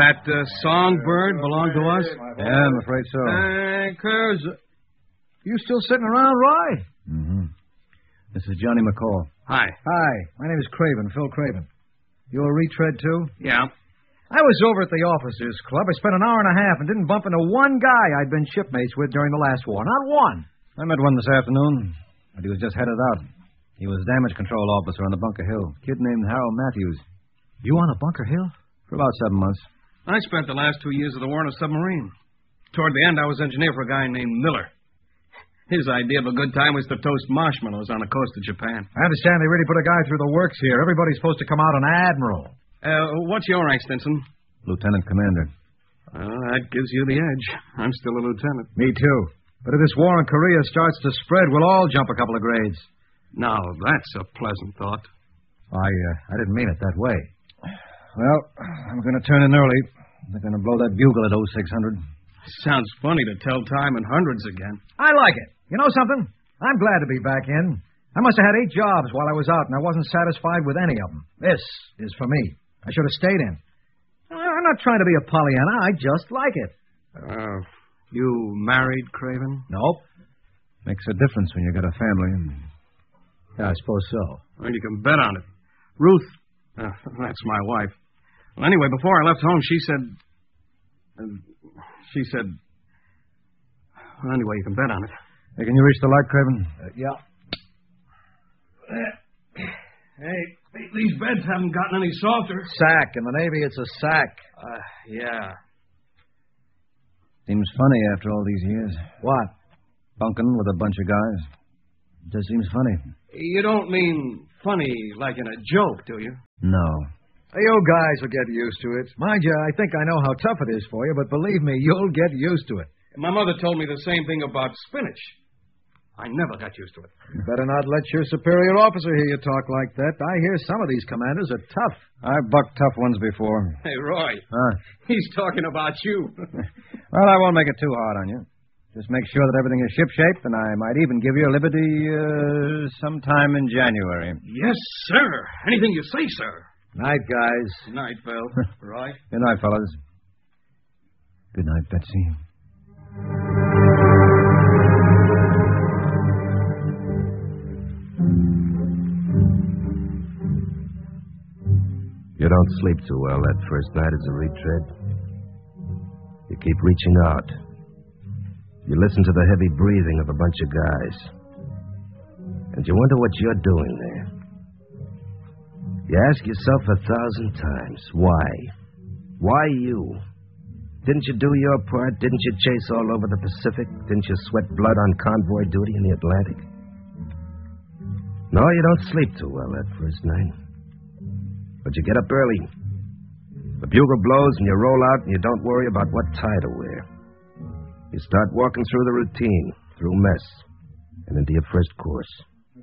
That songbird belonged to us? Yeah, I'm afraid so. Curse. You still sitting around, Roy? Mm-hmm. This is Johnny McCall. Hi. Hi, my name is Craven, Phil Craven. You a retread, too? Yeah. I was over at the officers' club. I spent an hour and a half and didn't bump into one guy I'd been shipmates with during the last war. Not one. I met one this afternoon, but he was just headed out. He was damage control officer on the Bunker Hill. Kid named Harold Matthews. You on a Bunker Hill? For about 7 months. I spent the last 2 years of the war in a submarine. Toward the end, I was engineer for a guy named Miller. His idea of a good time was to toast marshmallows on the coast of Japan. I understand they really put a guy through the works here. Everybody's supposed to come out an admiral. What's your rank, Stinson? Lieutenant commander. That gives you the edge. I'm still a lieutenant. Me, too. But if this war in Korea starts to spread, we'll all jump a couple of grades. Now, that's a pleasant thought. I didn't mean it that way. Well, I'm going to turn in early. They're going to blow that bugle at 0600. Sounds funny to tell time in hundreds again. I like it. You know something? I'm glad to be back in. I must have had 8 jobs while I was out, and I wasn't satisfied with any of them. This is for me. I should have stayed in. I'm not trying to be a Pollyanna. I just like it. You married, Craven? Nope. Makes a difference when you got a family. Yeah, I suppose so. Well, you can bet on it. Ruth, that's my wife. Well, anyway, before I left home, she said... Well, anyway, you can bet on it. Hey, can you reach the light, Craven? Yeah. Hey, these beds haven't gotten any softer. Sack. In the Navy, it's a sack. Yeah. Seems funny after all these years. What? Bunking with a bunch of guys. It just seems funny. You don't mean funny like in a joke, do you? No. You guys will get used to it. Mind you, I think I know how tough it is for you, but believe me, you'll get used to it. My mother told me the same thing about spinach. I never got used to it. You better not let your superior officer hear you talk like that. I hear some of these commanders are tough. I've bucked tough ones before. Hey, Roy. Huh? He's talking about you. Well, I won't make it too hard on you. Just make sure that everything is shipshape, and I might even give you a liberty sometime in January. Yes, sir. Anything you say, sir. Night, guys. Good night, Phil. Roy. Good night, fellas. Good night, Betsy. You don't sleep too well that first night as a retread. You keep reaching out. You listen to the heavy breathing of a bunch of guys. And you wonder what you're doing there. You ask yourself 1,000 times, why? Why you? Didn't you do your part? Didn't you chase all over the Pacific? Didn't you sweat blood on convoy duty in the Atlantic? No, you don't sleep too well that first night. But you get up early. The bugle blows and you roll out and you don't worry about what tie to wear. You start walking through the routine, through mess, and into your first course.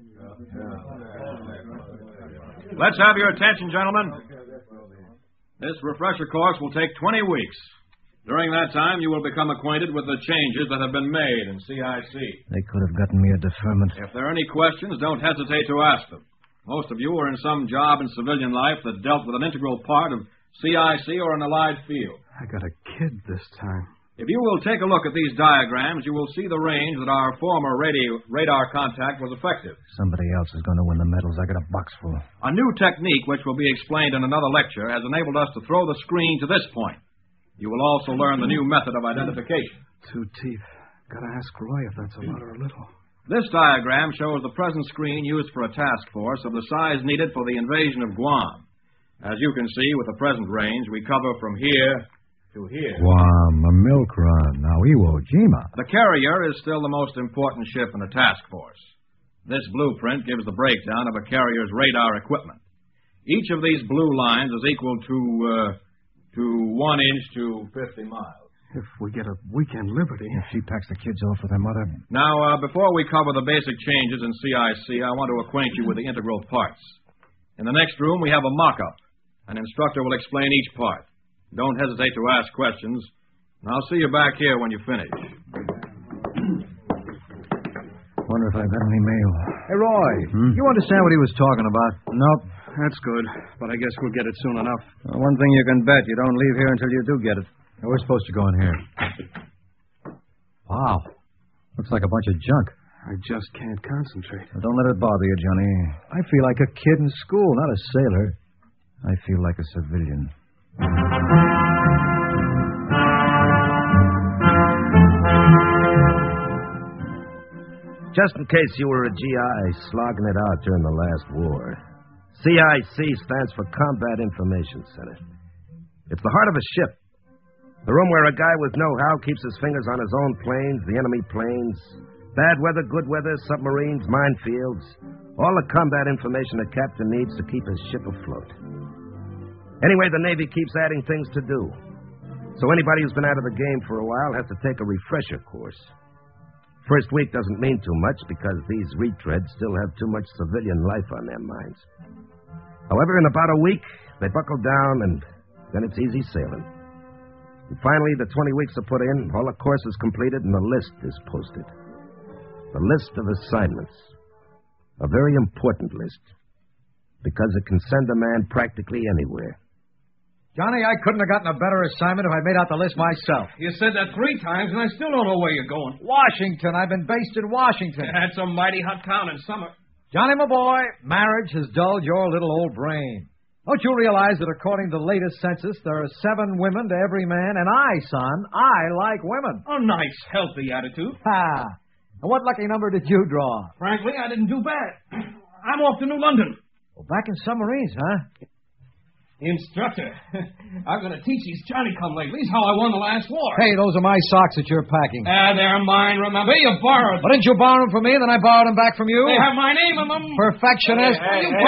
Let's have your attention, gentlemen. This refresher course will take 20 weeks. During that time, you will become acquainted with the changes that have been made in CIC. They could have gotten me a deferment. If there are any questions, don't hesitate to ask them. Most of you were in some job in civilian life that dealt with an integral part of CIC or an allied field. I got a kid this time. If you will take a look at these diagrams, you will see the range that our former radar contact was effective. Somebody else is going to win the medals. I got a box full. A new technique, which will be explained in another lecture, has enabled us to throw the screen to this point. You will also learn the new method of identification. 2 teeth. Gotta ask Roy if that's a lot or a little. This diagram shows the present screen used for a task force of the size needed for the invasion of Guam. As you can see, with the present range, we cover from here to here. Guam, a milk run. Now, Iwo Jima. The carrier is still the most important ship in the task force. This blueprint gives the breakdown of a carrier's radar equipment. Each of these blue lines is equal to 1 inch to 50 miles. If we get a weekend liberty. If she packs the kids off with her mother. Now, before we cover the basic changes in CIC, I want to acquaint you with the integral parts. In the next room, we have a mock-up. An instructor will explain each part. Don't hesitate to ask questions. And I'll see you back here when you finish. Wonder if I've got any mail. Hey, Roy, you understand what he was talking about? Nope. That's good, but I guess we'll get it soon enough. Well, one thing you can bet, you don't leave here until you do get it. Now, we're supposed to go in here. Wow. Looks like a bunch of junk. I just can't concentrate. Now, don't let it bother you, Johnny. I feel like a kid in school, not a sailor. I feel like a civilian. Just in case you were a GI slogging it out during the last war, CIC stands for Combat Information Center. It's the heart of a ship. The room where a guy with know-how keeps his fingers on his own planes, the enemy planes, bad weather, good weather, submarines, minefields, all the combat information a captain needs to keep his ship afloat. Anyway, the Navy keeps adding things to do. So anybody who's been out of the game for a while has to take a refresher course. First week doesn't mean too much because these retreads still have too much civilian life on their minds. However, in about a week, they buckle down and then it's easy sailing. And finally, the 20 weeks are put in, all the courses completed, and the list is posted. The list of assignments. A very important list. Because it can send a man practically anywhere. Johnny, I couldn't have gotten a better assignment if I made out the list myself. You said that 3 times, and I still don't know where you're going. Washington. I've been based in Washington. That's a mighty hot town in summer. Johnny, my boy, marriage has dulled your little old brain. Don't you realize that according to the latest census, there are 7 women to every man, and I like women. A nice, healthy attitude. Ha! And what lucky number did you draw? Frankly, I didn't do bad. I'm off to New London. Well, back in submarines, huh? Instructor, I'm going to teach these Johnny-come-latelys how I won the last war. Hey, those are my socks that you're packing. They're mine, remember? You borrowed them. Well, didn't you borrow them from me, then I borrowed them back from you? They have my name on them. Perfectionist.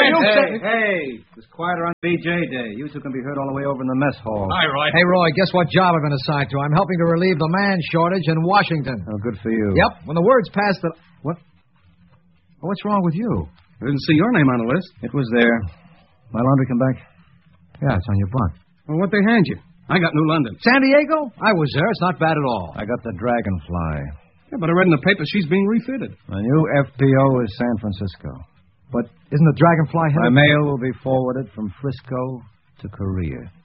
Hey, it's quieter on BJ Day. You two can be heard all the way over in the mess hall. Hi, Roy. Hey, Roy, guess what job I've been assigned to? I'm helping to relieve the man shortage in Washington. Oh, good for you. Yep, when the word's passed that... What? What's wrong with you? I didn't see your name on the list. It was there. My laundry come back? Yeah, it's on your bunk. Well, what'd they hand you? I got New London. San Diego? I was there. It's not bad at all. I got the Dragonfly. Yeah, but I read in the paper she's being refitted. My new FPO is San Francisco. But isn't the Dragonfly headed... My mail will be forwarded from Frisco to Korea.